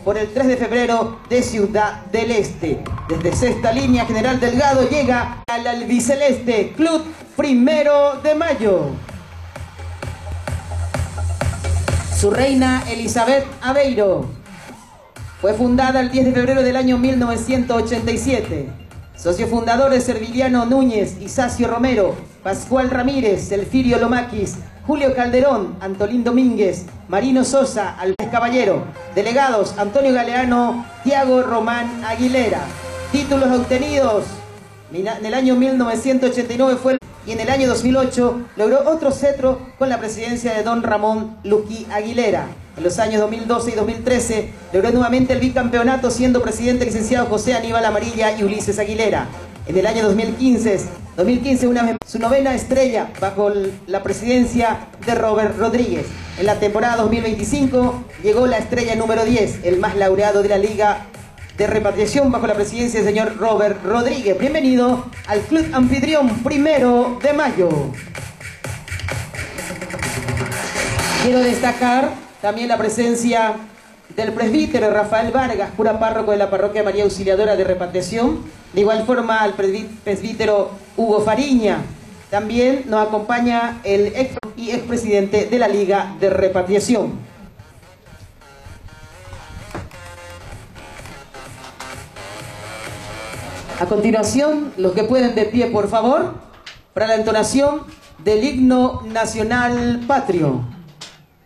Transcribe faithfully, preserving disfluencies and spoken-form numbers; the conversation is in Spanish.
por el tres de febrero de Ciudad del Este. Desde sexta línea, General Delgado llega al albiceleste Club Primero de Mayo. Su reina Elizabeth Aveiro. Fue fundada el diez de febrero del año mil novecientos ochenta y siete. Socios fundadores: Serviliano Núñez, Isacio Romero, Pascual Ramírez, Elfirio Lomaquis, Julio Calderón, Antolín Domínguez, Marino Sosa, Alves Caballero. Delegados: Antonio Galeano, Tiago Román Aguilera. Títulos obtenidos: en el año mil novecientos ochenta y nueve fue el... y en el año dos mil ocho logró otro cetro con la presidencia de don Ramón Luqui Aguilera. En los años dos mil doce y dos mil trece logró nuevamente el bicampeonato, siendo presidente el licenciado José Aníbal Amarilla y Ulises Aguilera. En el año dos mil quince, dos mil quince una, su novena estrella bajo la presidencia de Robert Rodríguez. En la temporada dos mil veinticinco llegó la estrella número diez, el más laureado de la Liga de Repatriación bajo la presidencia del señor Robert Rodríguez. Bienvenido al Club Anfitrión Primero de Mayo. Quiero destacar también la presencia del presbítero Rafael Vargas, cura párroco de la parroquia María Auxiliadora de Repatriación. De igual forma al presbítero Hugo Fariña. También nos acompaña el ex y expresidente de la Liga de Repatriación. A continuación, los que pueden de pie, por favor, para la entonación del himno nacional patrio.